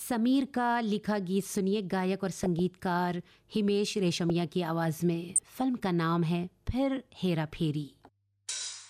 समीर का लिखा गीत सुनिए, गायक और संगीतकार हिमेश रेशमिया की आवाज़ में। फिल्म का नाम है फिर हेरा फेरी।